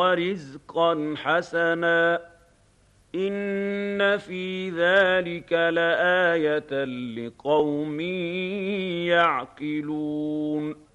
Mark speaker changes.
Speaker 1: ورزقا حسنا إن في ذلك لآية لقوم يعقلون